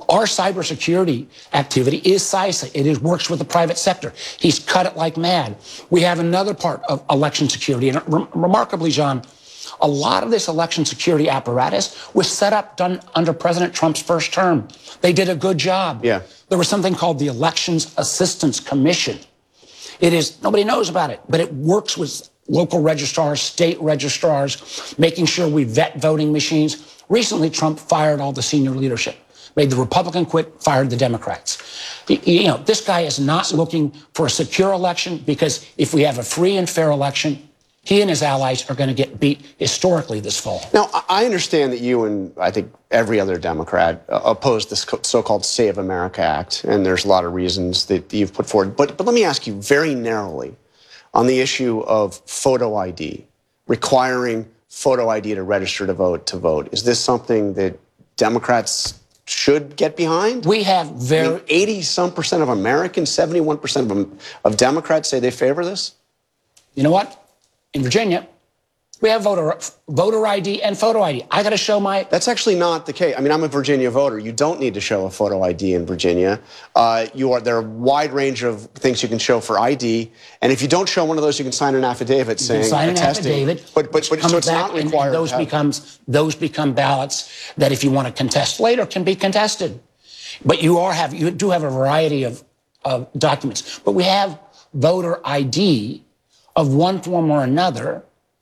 Our cybersecurity activity is CISA. It works with the private sector. He's cut it like mad. We have another part of election security. And remarkably, John, a lot of this election security apparatus was set up, done under President Trump's first term. They did a good job. Yeah. There was something called the Elections Assistance Commission. Nobody knows about it, but it works with local registrars, state registrars, making sure we vet voting machines. Recently, Trump fired all the senior leadership, made the Republican quit, fired the Democrats. This guy is not looking for a secure election, because if we have a free and fair election, he and his allies are going to get beat historically this fall. Now, I understand that you and I think every other Democrat oppose this so-called Save America Act, and there's a lot of reasons that you've put forward. But let me ask you very narrowly on the issue of photo ID, requiring photo ID to register to vote. Is this something that Democrats should get behind? We have 80-some% of Americans, 71% of Democrats say they favor this? You know what? In Virginia, we have voter ID and photo ID. I got to show my... That's actually not the case. I mean, I'm a Virginia voter. You don't need to show a photo ID in Virginia. There are a wide range of things you can show for ID. And if you don't show one of those, you can sign an affidavit saying... You can sign an affidavit. But so it's not required. And those become ballots that, if you want to contest later, can be contested. But you do have a variety of documents. But we have voter ID of one form or another.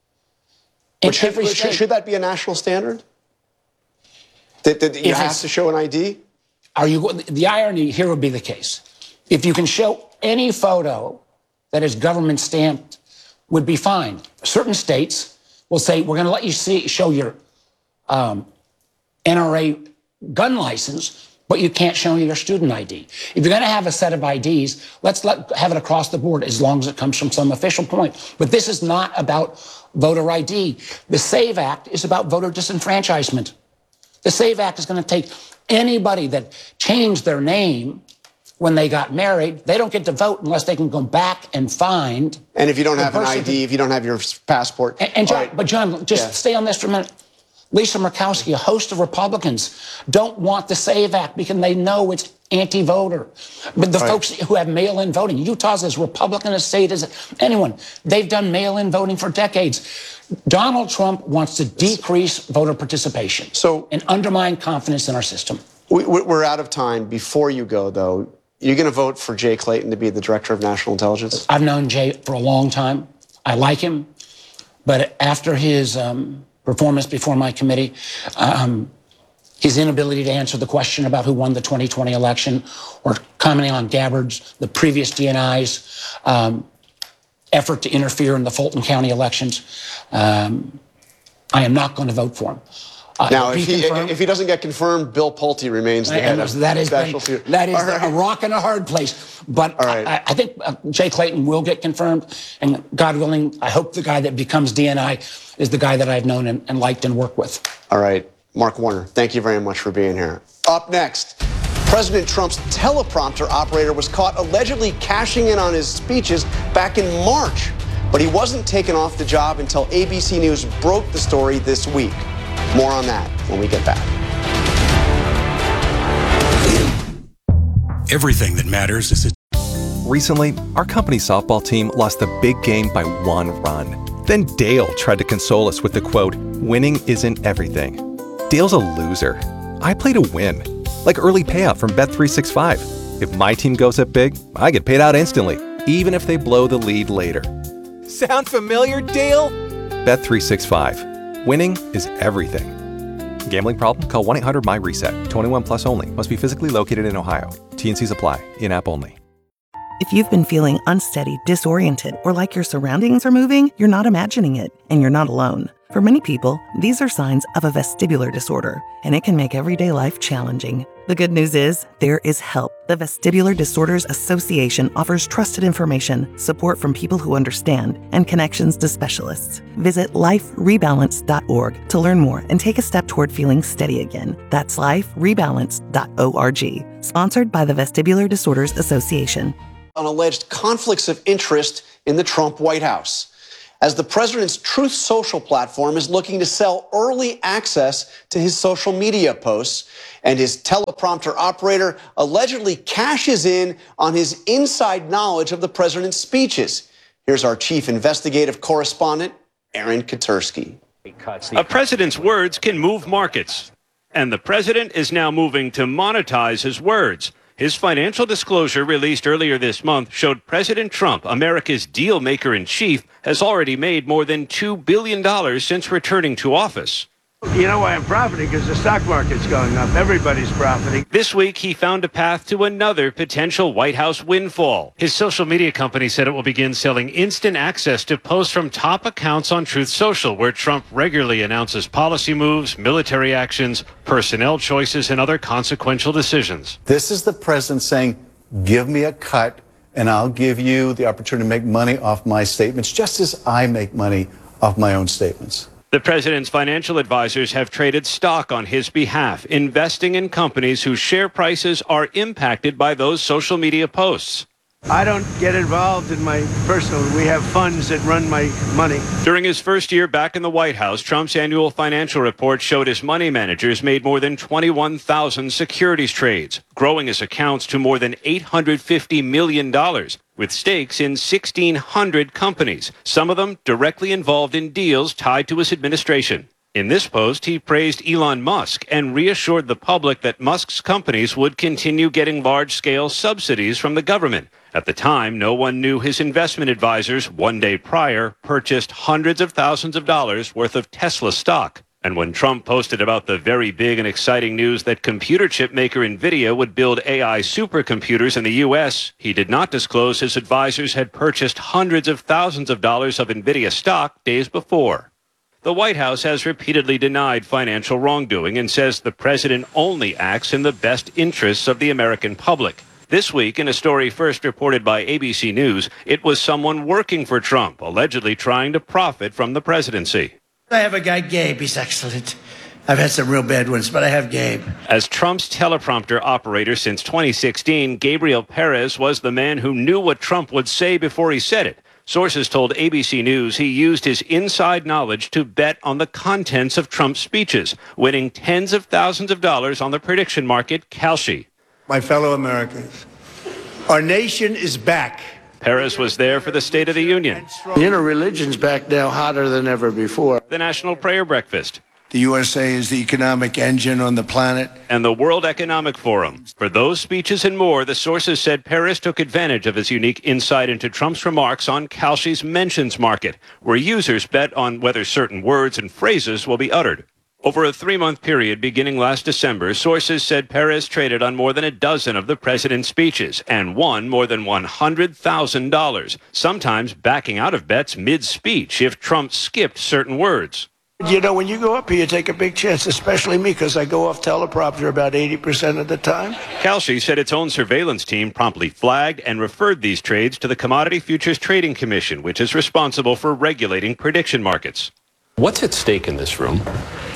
Should that be a national standard? That you have to show an ID? The irony here would be the case. If you can show any photo that is government stamped, would be fine. Certain states will say, we're going to let you show your NRA gun license, but you can't show your student ID. If you're going to have a set of IDs, let's have it across the board, as long as it comes from some official point. But this is not about voter ID. The SAVE Act is about voter disenfranchisement. The SAVE Act is going to take anybody that changed their name when they got married. They don't get to vote unless they can go back and find. And if you don't have an ID, if you don't have your passport. John, stay on this for a minute. Lisa Murkowski, a host of Republicans, don't want the SAVE Act because they know it's anti-voter. But the folks who have mail-in voting, Utah's as Republican a state as anyone. They've done mail-in voting for decades. Donald Trump wants to decrease voter participation and undermine confidence in our system. We're out of time. Before you go, though, you're going to vote for Jay Clayton to be the Director of National Intelligence? I've known Jay for a long time. I like him. But after his performance before my committee, his inability to answer the question about who won the 2020 election, or commenting on Gabbard's, the previous DNI's effort to interfere in the Fulton County elections, I am not going to vote for him. Now, if he doesn't get confirmed, Bill Pulte remains the head of Special Security. That is a rock and a hard place. But I think Jay Clayton will get confirmed. And God willing, I hope the guy that becomes DNI is the guy that I've known and liked and worked with. All right. Mark Warner, thank you very much for being here. Up next, President Trump's teleprompter operator was caught allegedly cashing in on his speeches back in March. But he wasn't taken off the job until ABC News broke the story this week. More on that when we get back. Everything that matters is Recently, our company's softball team lost the big game by 1 run. Then Dale tried to console us with the quote, "Winning isn't everything." Dale's a loser. I play to win. Like early payout from Bet365. If my team goes up big, I get paid out instantly, even if they blow the lead later. Sound familiar, Dale? Bet365. Winning is everything. Gambling problem? Call 1-800-MY-RESET. 21 plus only. Must be physically located in Ohio. T&Cs apply. In-app only. If you've been feeling unsteady, disoriented, or like your surroundings are moving, you're not imagining it, and you're not alone. For many people, these are signs of a vestibular disorder, and it can make everyday life challenging. The good news is, there is help. The Vestibular Disorders Association offers trusted information, support from people who understand, and connections to specialists. Visit liferebalance.org to learn more and take a step toward feeling steady again. That's liferebalance.org. Sponsored by the Vestibular Disorders Association. On alleged conflicts of interest in the Trump White House. as the president's Truth Social platform is looking to sell early access to his social media posts, and his teleprompter operator allegedly cashes in on his inside knowledge of the president's speeches. Here's our chief investigative correspondent, Aaron Katersky. A president's words can move markets, and the president is now moving to monetize his words. His financial disclosure released earlier this month showed President Trump, America's deal maker in chief, has already made more than $2 billion since returning to office. You know why I'm profiting? Because the stock market's going up. Everybody's profiting. This week, he found a path to another potential White House windfall. His social media company said it will begin selling instant access to posts from top accounts on Truth Social, where Trump regularly announces policy moves, military actions, personnel choices, and other consequential decisions. This is the president saying, give me a cut, and I'll give you the opportunity to make money off my statements, just as I make money off my own statements. The president's financial advisors have traded stock on his behalf, investing in companies whose share prices are impacted by those social media posts. I don't get involved in my personal. We have funds that run my money. During his first year back in the White House, Trump's annual financial report showed his money managers made more than 21,000 securities trades, growing his accounts to more than $850 million, with stakes in 1,600 companies, some of them directly involved in deals tied to his administration. In this post, he praised Elon Musk and reassured the public that Musk's companies would continue getting large-scale subsidies from the government. At the time, no one knew his investment advisors, one day prior, purchased hundreds of thousands of dollars worth of Tesla stock. And when Trump posted about the very big and exciting news that computer chip maker NVIDIA would build AI supercomputers in the U.S., he did not disclose his advisors had purchased hundreds of thousands of dollars of NVIDIA stock days before. The White House has repeatedly denied financial wrongdoing and says the president only acts in the best interests of the American public. This week, in a story first reported by ABC News, it was someone working for Trump, allegedly trying to profit from the presidency. I have a guy, Gabe. He's excellent. I've had some real bad ones, but I have Gabe. As Trump's teleprompter operator since 2016, Gabriel Perez was the man who knew what Trump would say before he said it. Sources told ABC News he used his inside knowledge to bet on the contents of Trump's speeches, winning tens of thousands of dollars on the prediction market Kalshi. My fellow Americans, our nation is back. Perez was there for the State of the Union, You know, religion's back now hotter than ever before. the National Prayer Breakfast, The USA is the economic engine on the planet. and the World Economic Forum. For those speeches and more, the sources said Perez took advantage of his unique insight into Trump's remarks on Kalshi's mentions market, where users bet on whether certain words and phrases will be uttered. Over a 3-month period beginning last December, sources said Perez traded on more than a dozen of the president's speeches and won more than $100,000, sometimes backing out of bets mid-speech if Trump skipped certain words. You know, when you go up here, you take a big chance, especially me, because I go off teleprompter about 80% of the time. Kalshi said its own surveillance team promptly flagged and referred these trades to the Commodity Futures Trading Commission, which is responsible for regulating prediction markets. What's at stake in this room?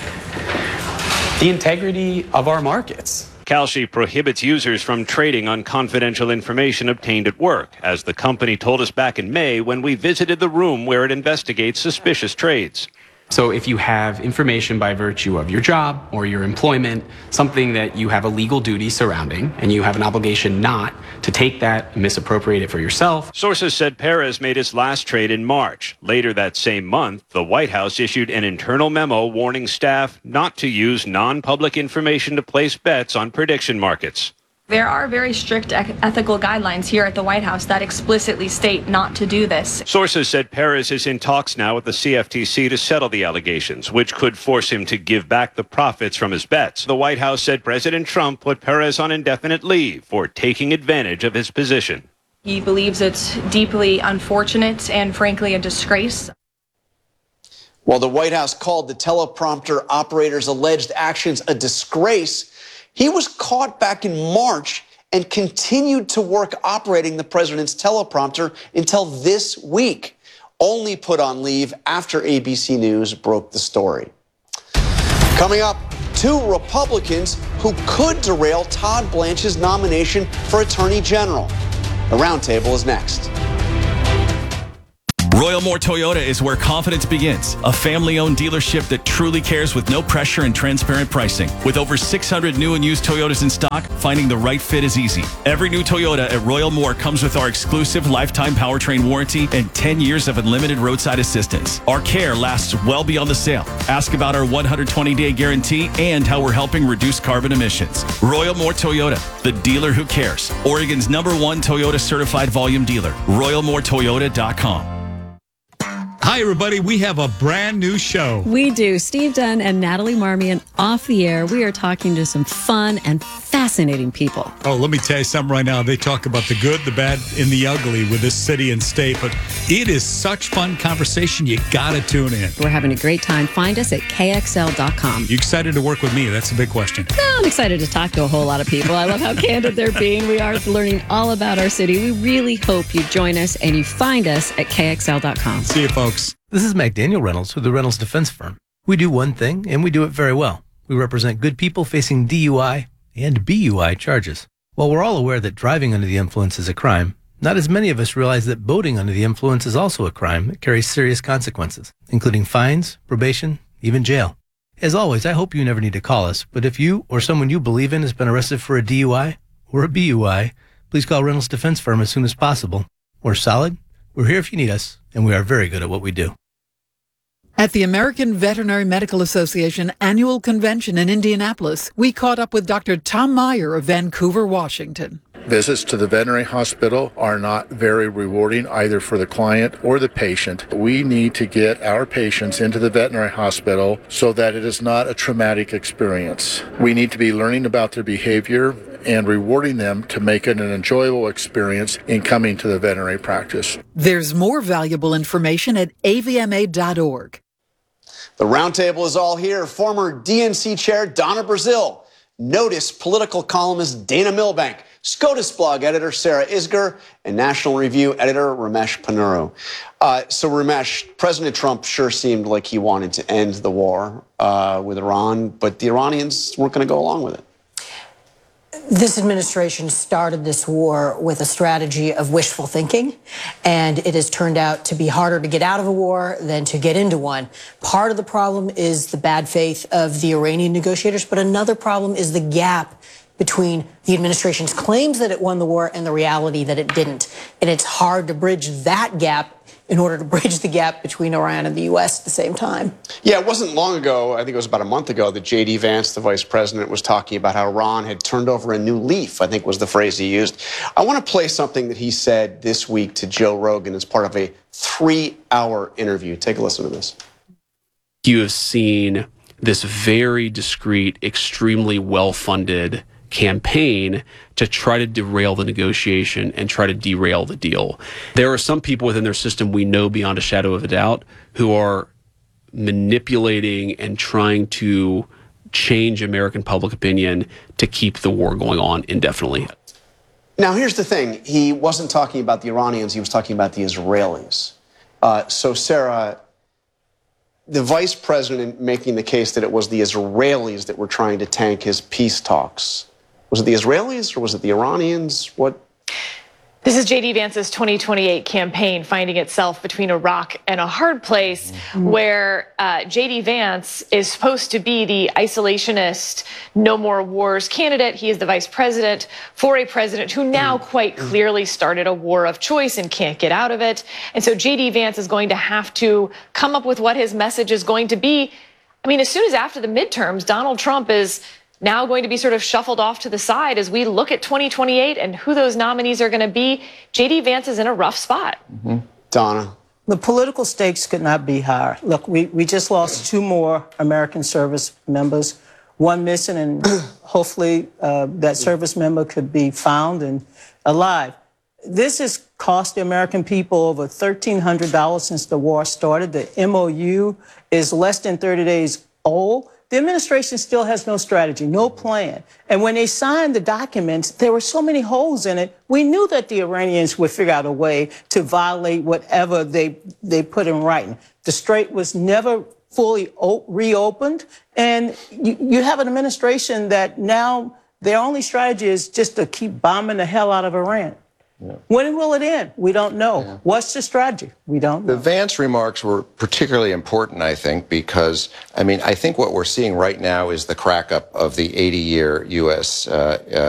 The integrity of our markets. Kalshi prohibits users from trading on confidential information obtained at work, as the company told us back in May when we visited the room where it investigates suspicious trades. So if you have information by virtue of your job or your employment, something that you have a legal duty surrounding, and you have an obligation not to take that and misappropriate it for yourself. Sources said Perez made his last trade in March. Later that same month, the White House issued an internal memo warning staff not to use non-public information to place bets on prediction markets. There are very strict ethical guidelines here at the White House that explicitly state not to do this. Sources said Perez is in talks now with the CFTC to settle the allegations, which could force him to give back the profits from his bets. The White House said President Trump put Perez on indefinite leave for taking advantage of his position. He believes it's deeply unfortunate and frankly a disgrace. While the White House called the teleprompter operator's alleged actions a disgrace, he was caught back in March and continued to work operating the president's teleprompter until this week, only put on leave after ABC News broke the story. Coming up, 2 Republicans who could derail Todd Blanche's nomination for Attorney General. The Roundtable is next. Royal Moore Toyota is where confidence begins. A family-owned dealership that truly cares with no pressure and transparent pricing. With over 600 new and used Toyotas in stock, finding the right fit is easy. Every new Toyota at Royal Moore comes with our exclusive lifetime powertrain warranty and 10 years of unlimited roadside assistance. Our care lasts well beyond the sale. Ask about our 120-day guarantee and how we're helping reduce carbon emissions. Royal Moore Toyota, the dealer who cares. Oregon's #1 Toyota certified volume dealer. RoyalMooreToyota.com. Hi, everybody. We have a brand new show. We do. Steve Dunn and Natalie Marmion off the air. We are talking to some fun and fascinating people. Oh, let me tell you something right now. They talk about the good, the bad, and the ugly with this city and state, but it is such fun conversation. You got to tune in. We're having a great time. Find us at KXL.com. You excited to work with me? That's a big question. No, I'm excited to talk to a whole lot of people. I love how candid they're being. We are learning all about our city. We really hope you join us and you find us at KXL.com. See you, folks. This is McDaniel Reynolds with the Reynolds Defense Firm. We do one thing, and we do it very well. We represent good people facing DUI and BUI charges. While we're all aware that driving under the influence is a crime, not as many of us realize that boating under the influence is also a crime that carries serious consequences, including fines, probation, even jail. As always, I hope you never need to call us, but if you or someone you believe in has been arrested for a DUI or a BUI, please call Reynolds Defense Firm as soon as possible. We're solid, we're here if you need us, and we are very good at what we do. At the American Veterinary Medical Association annual convention in Indianapolis, we caught up with Dr. Tom Meyer of Vancouver, Washington. Visits to the veterinary hospital are not very rewarding either for the client or the patient. We need to get our patients into the veterinary hospital so that it is not a traumatic experience. We need to be learning about their behavior and rewarding them to make it an enjoyable experience in coming to the veterinary practice. There's more valuable information at avma.org. The roundtable is all here. Former DNC chair Donna Brazile, Notice political columnist Dana Milbank, SCOTUS blog editor Sarah Isgur, and National Review editor Ramesh Ponnuru. So Ramesh, President Trump sure seemed like he wanted to end the war with Iran, but the Iranians weren't going to go along with it. This administration started this war with a strategy of wishful thinking, and it has turned out to be harder to get out of a war than to get into one. Part of the problem is the bad faith of the Iranian negotiators, but another problem is the gap between the administration's claims that it won the war and the reality that it didn't. And it's hard to bridge that gap in order to bridge the gap between Iran and the U.S. at the same time. Yeah, it wasn't long ago, I think it was about a month ago, that J.D. Vance, the vice president, was talking about how Iran had turned over a new leaf, I think was the phrase he used. I want to play something that he said this week to Joe Rogan as part of a 3-hour interview. Take a listen to this. You have seen this very discreet, extremely well-funded campaign to try to derail the negotiation and try to derail the deal. There are some people within their system we know beyond a shadow of a doubt who are manipulating and trying to change American public opinion to keep the war going on indefinitely. Now, here's the thing. He wasn't talking about the Iranians. He was talking about the Israelis. So, Sarah, the vice president making the case that it was the Israelis that were trying to tank his peace talks. Was it the Israelis or was it the Iranians? What? This is J.D. Vance's 2028 campaign finding itself between a rock and a hard place where J.D. Vance is supposed to be the isolationist, no more wars candidate. He is the vice president for a president who now quite clearly started a war of choice and can't get out of it. And so J.D. Vance is going to have to come up with what his message is going to be. I mean, as soon as after the midterms, Donald Trump is now going to be sort of shuffled off to the side as we look at 2028 and who those nominees are going to be. J.D. Vance is in a rough spot. Donna. The political stakes could not be higher. Look, we just lost 2 more American service members, 1 missing, and hopefully that service member could be found and alive. This has cost the American people over $1,300 since the war started. The MOU is less than 30 days old. The administration still has no strategy, no plan. And when they signed the documents, there were so many holes in it. We knew that the Iranians would figure out a way to violate whatever they put in writing. The Strait was never fully reopened. And you have an administration that now their only strategy is just to keep bombing the hell out of Iran. When will it end? We don't know. What's the strategy? We don't know. The Vance remarks were particularly important, I think, because, I mean, I think what we're seeing right now is the crack up of the 80-year U.S.